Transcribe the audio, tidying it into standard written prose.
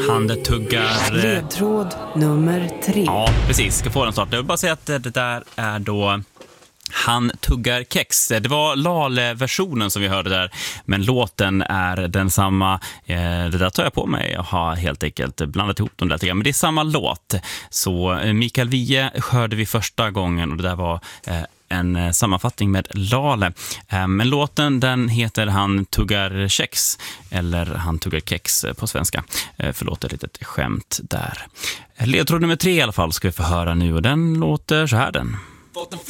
Han tuggar... Ledtråd nummer 3. Ja, precis. Ska få den snart. Jag vill bara säga att det där är då... Han tuggar kex. Det var Lale-versionen som vi hörde där, men låten är densamma. Det där tar jag på mig. Jag har helt enkelt blandat ihop dem där. Men det är samma låt. Så Mikael Wiehe hörde vi första gången och det där var en sammanfattning med Lale. Men låten den heter Han tuggar kex, eller Han tuggar kex på svenska. Förlåt ett litet skämt där. Ledtråd nummer 3 i alla fall ska vi få höra nu, och den låter så här den.